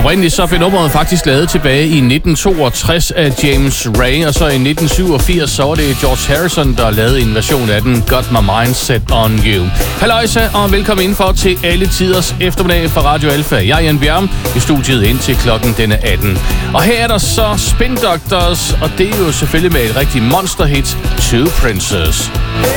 Oprindeligt så blev nummeret faktisk lavet tilbage i 1962 af James Ray, og så i 1987 så var det George Harrison, der lavede en version af den, Got My Mind Set On You. Halløjsa, og velkommen indenfor til alle tiders eftermiddag fra Radio Alfa. Jeg er Jan Bjerm i studiet indtil klokken den er 18. Og her er der så Spin Doctors, og det er jo selvfølgelig med et rigtig monsterhit, Two Princes.